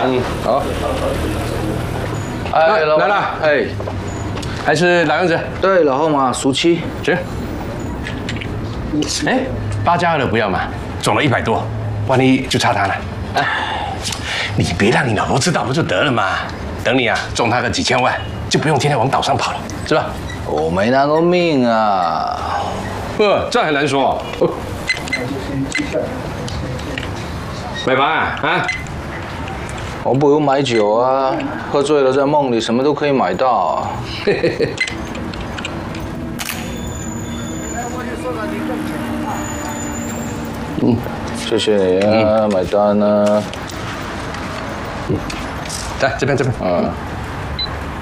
嗯， 好。 哎， 来了，哎，还是老样子。 对，老后嘛，熟七。 吃。哎，8+2的不要嘛，总了100多，万一就差他了。哎，你别让你老婆知道不就得了嘛？等你啊，中他个几千万，就不用天天往岛上跑了，是吧？ 我没那个命啊。 这很难说。买房啊？ 我不如买酒啊，喝醉了在梦里什么都可以买到。谢谢你啊，买单啊。 来这边。